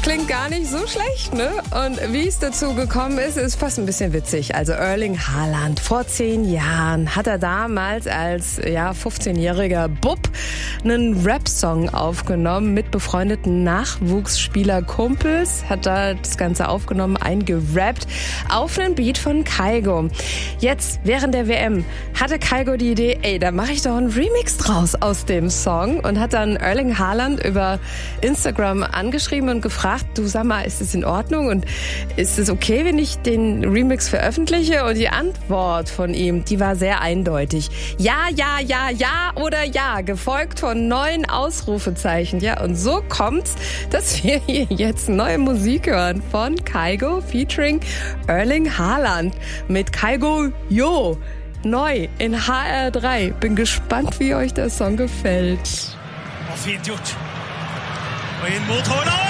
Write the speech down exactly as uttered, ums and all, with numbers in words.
klingt gar nicht so schlecht, ne? Und wie es dazu gekommen ist, ist fast ein bisschen witzig. Also Erling Haaland, vor zehn Jahren hat er damals als ja fünfzehnjähriger Bub einen Rap-Song aufgenommen mit befreundeten Nachwuchsspielerkumpels, hat da das Ganze aufgenommen, eingerappt auf einen Beat von Kygo. Jetzt, während der W M, hatte Kygo die Idee, ey, da mache ich doch einen Remix draus aus dem Song und hat dann Erling Haaland über Instagram angeschrieben und gefragt, du sag mal, ist es in Ordnung und ist es okay, wenn ich den Remix veröffentliche? Und die Antwort von ihm, die war sehr eindeutig. Ja, ja, ja, ja oder ja, gefolgt von neun Ausrufezeichen. Ja, und so kommt's, dass wir hier jetzt neue Musik hören von Kygo featuring Erling Haaland mit Kygo Yo. Neu in H R drei. Bin gespannt, wie euch der Song gefällt. Og fint gjort. Og inn mot Haaland!